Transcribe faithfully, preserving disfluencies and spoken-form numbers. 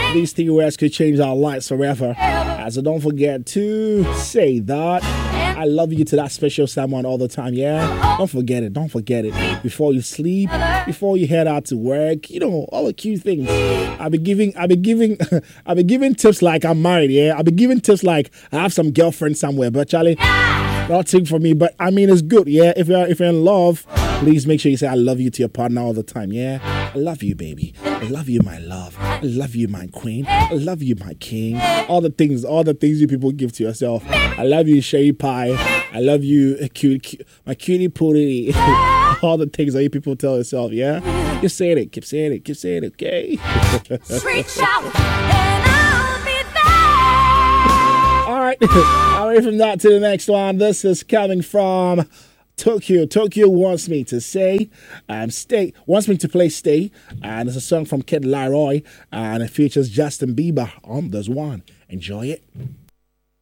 These three words could change our lives forever. Uh, so don't forget to say that. I love you to that special someone all the time, yeah? Don't forget it, don't forget it. Before you sleep, before you head out to work, you know, all the cute things. I'll be giving, I'll be giving, I'll be giving tips like I'm married, yeah? I'll be giving tips like I have some girlfriend somewhere, but Charlie, nothing for me, but I mean, it's good, yeah? If you're, if you're in love, please make sure you say I love you to your partner all the time, yeah? I love you, baby. I love you, my love. I love you, my queen. I love you, my king. All the things, all the things you people give to yourself. I love you, Sherry Pie. I love you, cute, cute, my cutie pootie. All the things that you people tell yourself, yeah? Keep saying it, keep saying it, keep saying it, okay? Reach out and I'll be there. All right, away from that to the next one. This is coming from Tokyo. Tokyo wants me to say, um, stay, wants me to play Stay. And it's a song from Kid Laroi. And it features Justin Bieber on this one. Enjoy it.